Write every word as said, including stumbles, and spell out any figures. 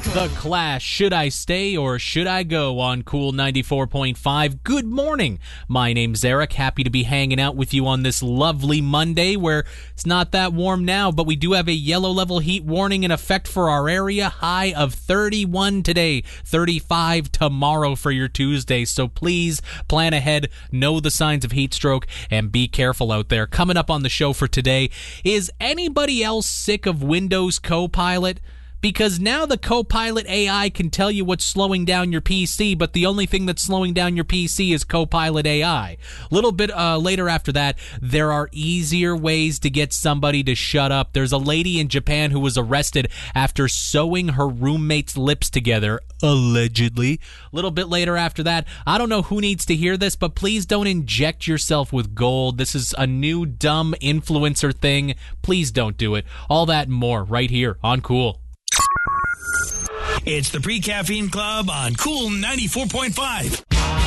The Clash, Should I Stay or Should I Go on Cool ninety-four point five. Good morning. My name's Eric. Happy to be hanging out with you on this lovely Monday where it's not that warm now, but we do have a yellow level heat warning in effect for our area. High of thirty-one today, thirty-five tomorrow for your Tuesday. So please plan ahead, know the signs of heat stroke, and be careful out there. Coming up on the show for today, is anybody else sick of Windows Copilot? Because now the Copilot A I can tell you what's slowing down your P C, but the only thing that's slowing down your P C is Copilot A I. A little bit uh, later after that, there are easier ways to get somebody to shut up. There's a lady in Japan who was arrested after sewing her roommate's lips together, allegedly. A little bit later after that, I don't know who needs to hear this, but please don't inject yourself with gold. This is a new dumb influencer thing. Please don't do it. All that and more right here on Cool. It's the Pre-Caffeine Club on Cool ninety-four point five.